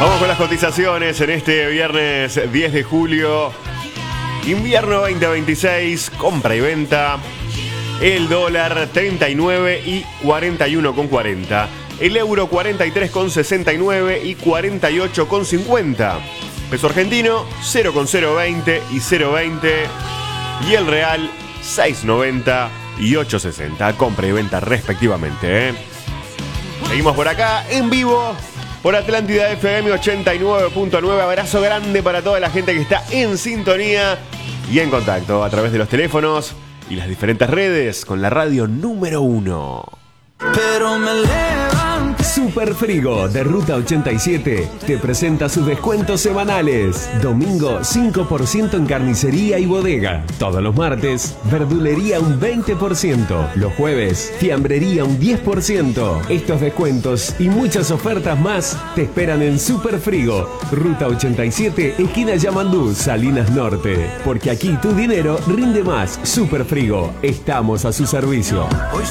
Vamos con las cotizaciones en este viernes 10 de julio. Invierno 2026, compra y venta. El dólar 39 y 41,40. El euro 43,69 y 48,50. Peso argentino 0,020 y 0,20. Y el real 6,90 y 8,60. Compra y venta respectivamente. Seguimos por acá en vivo por Atlántida FM 89.9. Abrazo grande para toda la gente que está en sintonía y en contacto a través de los teléfonos y las diferentes redes con la radio número 1. Pero me levanté. Super Frigo de Ruta 87 te presenta sus descuentos semanales. Domingo 5% en carnicería y bodega. Todos los martes, verdulería un 20%. Los jueves, fiambrería un 10%. Estos descuentos y muchas ofertas más te esperan en Super Frigo. Ruta 87, esquina Yamandú, Salinas Norte. Porque aquí tu dinero rinde más. Super Frigo, estamos a su servicio. Hoy